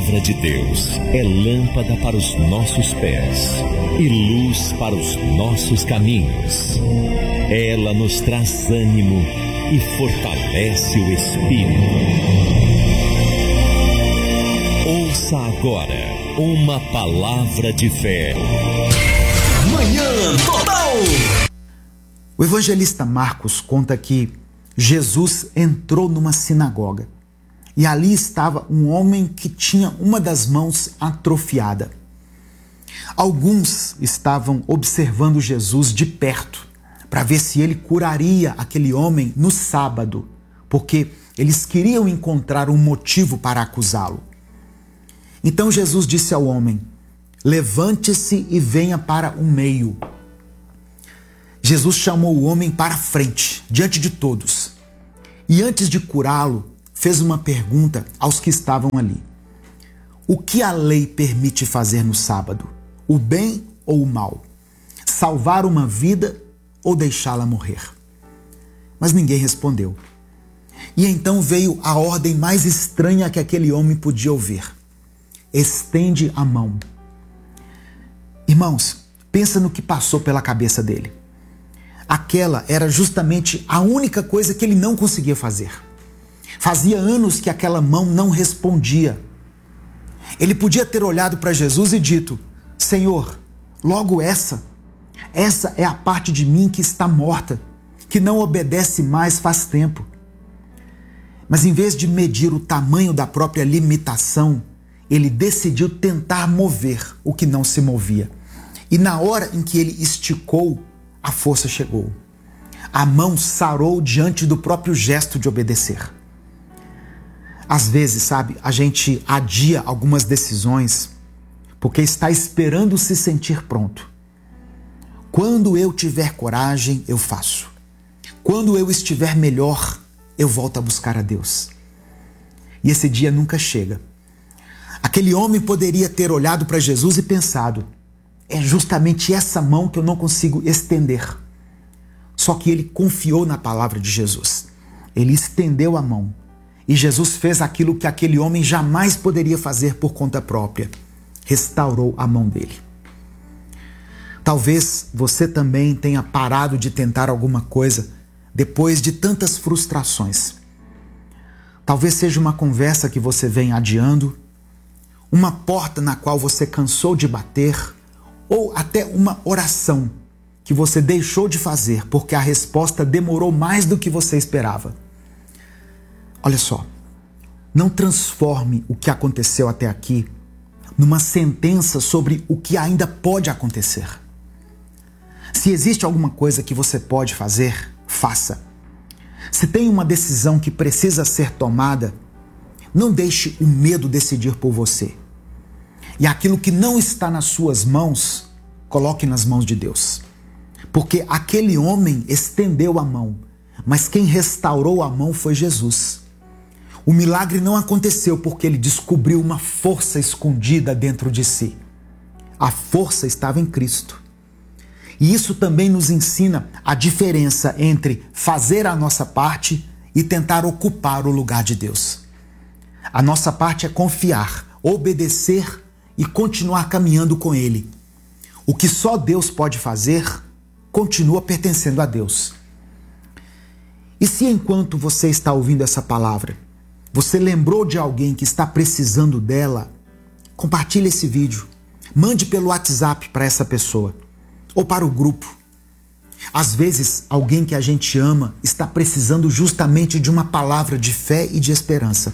Palavra de Deus é lâmpada para os nossos pés e luz para os nossos caminhos. Ela nos traz ânimo e fortalece o espírito. Ouça agora uma palavra de fé. Manhã Total. O evangelista Marcos conta que Jesus entrou numa sinagoga e ali estava um homem que tinha uma das mãos atrofiada. Alguns estavam observando Jesus de perto para ver se ele curaria aquele homem no sábado, porque eles queriam encontrar um motivo para acusá-lo. Então Jesus disse ao homem: levante-se e venha para o meio. Jesus chamou o homem para a frente, diante de todos. E antes de curá-lo, fez uma pergunta aos que estavam ali: o que a lei permite fazer no sábado? O bem ou o mal? Salvar uma vida ou deixá-la morrer? Mas ninguém respondeu. E então veio a ordem mais estranha que aquele homem podia ouvir: estende a mão. Irmãos, pensa no que passou pela cabeça dele. Aquela era justamente a única coisa que ele não conseguia fazer. Fazia anos que aquela mão não respondia. Ele podia ter olhado para Jesus e dito: Senhor, logo essa é a parte de mim que está morta, que não obedece mais faz tempo. Mas em vez de medir o tamanho da própria limitação, ele decidiu tentar mover o que não se movia. E na hora em que ele esticou, a força chegou. A mão sarou diante do próprio gesto de obedecer. Às vezes, sabe, a gente adia algumas decisões porque está esperando se sentir pronto. Quando eu tiver coragem, eu faço. Quando eu estiver melhor, eu volto a buscar a Deus. E esse dia nunca chega. Aquele homem poderia ter olhado para Jesus e pensado: é justamente essa mão que eu não consigo estender. Só que ele confiou na palavra de Jesus. Ele estendeu a mão. E Jesus fez aquilo que aquele homem jamais poderia fazer por conta própria: restaurou a mão dele. Talvez você também tenha parado de tentar alguma coisa depois de tantas frustrações. Talvez seja uma conversa que você vem adiando, uma porta na qual você cansou de bater, ou até uma oração que você deixou de fazer porque a resposta demorou mais do que você esperava. Olha só, não transforme o que aconteceu até aqui numa sentença sobre o que ainda pode acontecer. Se existe alguma coisa que você pode fazer, faça. Se tem uma decisão que precisa ser tomada, não deixe o medo decidir por você. E aquilo que não está nas suas mãos, coloque nas mãos de Deus. Porque aquele homem estendeu a mão, mas quem restaurou a mão foi Jesus. O milagre não aconteceu porque ele descobriu uma força escondida dentro de si. A força estava em Cristo. E isso também nos ensina a diferença entre fazer a nossa parte e tentar ocupar o lugar de Deus. A nossa parte é confiar, obedecer e continuar caminhando com Ele. O que só Deus pode fazer, continua pertencendo a Deus. E se enquanto você está ouvindo essa palavra, você lembrou de alguém que está precisando dela, compartilhe esse vídeo. Mande pelo WhatsApp para essa pessoa ou para o grupo. Às vezes, alguém que a gente ama está precisando justamente de uma palavra de fé e de esperança.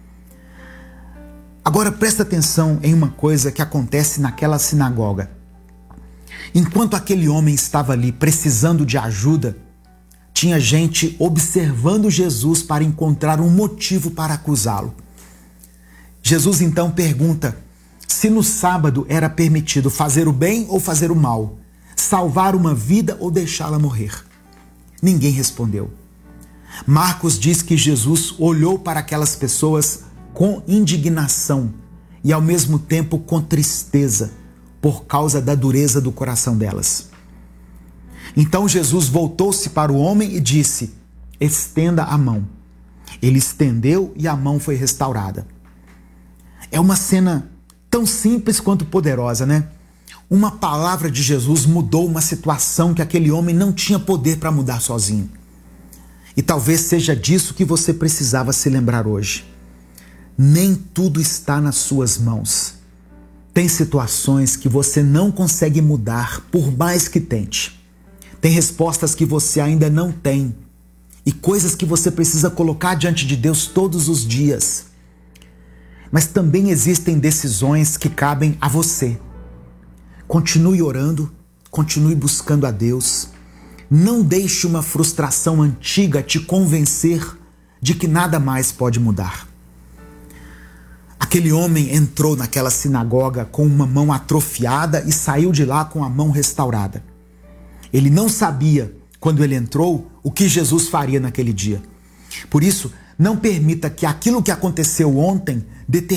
Agora presta atenção em uma coisa que acontece naquela sinagoga. Enquanto aquele homem estava ali precisando de ajuda, tinha gente observando Jesus para encontrar um motivo para acusá-lo. Jesus então pergunta se no sábado era permitido fazer o bem ou fazer o mal, salvar uma vida ou deixá-la morrer. Ninguém respondeu. Marcos diz que Jesus olhou para aquelas pessoas com indignação e ao mesmo tempo com tristeza por causa da dureza do coração delas. Então Jesus voltou-se para o homem e disse: estenda a mão. Ele estendeu e a mão foi restaurada. É uma cena tão simples quanto poderosa, né? Uma palavra de Jesus mudou uma situação que aquele homem não tinha poder para mudar sozinho. E talvez seja disso que você precisava se lembrar hoje. Nem tudo está nas suas mãos. Tem situações que você não consegue mudar, por mais que tente. Tem respostas que você ainda não tem. E coisas que você precisa colocar diante de Deus todos os dias. Mas também existem decisões que cabem a você. Continue orando, continue buscando a Deus. Não deixe uma frustração antiga te convencer de que nada mais pode mudar. Aquele homem entrou naquela sinagoga com uma mão atrofiada e saiu de lá com a mão restaurada. Ele não sabia, quando ele entrou, o que Jesus faria naquele dia. Por isso, não permita que aquilo que aconteceu ontem determine